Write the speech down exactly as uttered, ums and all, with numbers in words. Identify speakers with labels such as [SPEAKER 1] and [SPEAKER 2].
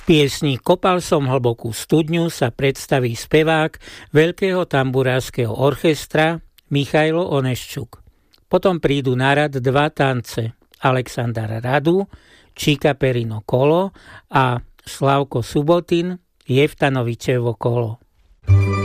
[SPEAKER 1] piesni Kopal som hlbokú studňu sa predstaví spevák Veľkého tamburárskeho orchestra Michailo Oneščuk. Potom prídu na rad dva tance Alexandar Radu, Čika Perino kolo a Slavko Subotin Jeftanovičevo kolo.